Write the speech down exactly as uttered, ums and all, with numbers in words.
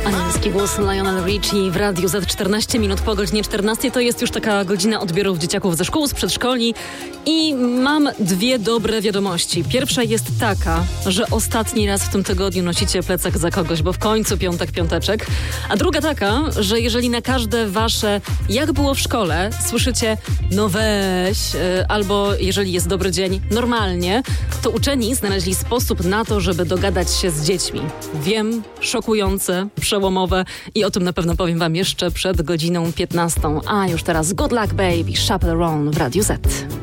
Anielski głos Lionel Richie w Radiu Z. czternaście minut po godzinie czternastej. To jest już taka godzina odbiorów dzieciaków ze szkół, z przedszkoli i mam dwie dobre wiadomości. Pierwsza jest taka, że ostatni raz w tym tygodniu nosicie plecak za kogoś, bo w końcu piątek, piąteczek. A druga taka, że jeżeli na każde wasze jak było w szkole słyszycie no weź, yy, albo jeżeli jest dobry dzień, normalnie, to uczeni znaleźli sposób na to, żeby dogadać się z dziećmi. Wiem, szokujące, przełomowe i o tym na pewno powiem wam jeszcze przed godziną piętnastą. A już teraz Good Luck Baby, Chappell Roan w Radiu Z.